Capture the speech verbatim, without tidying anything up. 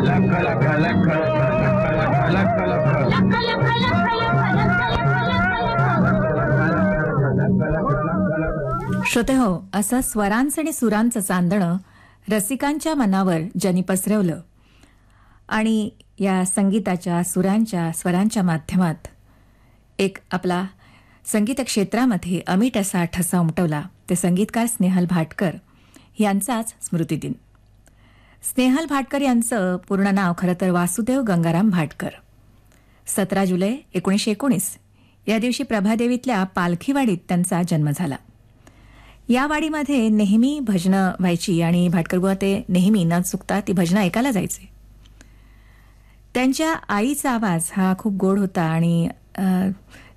लख लख लख लख लख श्रोते हो, असं स्वरांचं आणि सुरांचं चांदणं रसिकांच्या मनावर ज्यांनी पसरवलं आणि या संगीताच्या सुरांच्या स्वरांच्या माध्यमात एक आपला संगीत क्षेत्रामध्ये अमिट असा ठसा उमटवला ते संगीतकार स्नेहल भाटकर यांचाच स्मृतिदिन. स्नेहल भाटकर यांचं पूर्ण नाव खरं तर वासुदेव गंगाराम भाटकर. सतरा जुलै एकोणीसशे एकोणीस या दिवशी प्रभादेवीतल्या पालखीवाडीत त्यांचा जन्म झाला. या वाडीमध्ये नेहमी भजनं व्हायची आणि भाटकरबुवा ते नेहमी न चुकता ती भजनं ऐकायला जायचे. त्यांच्या आईचा आवाज हा खूप गोड होता आणि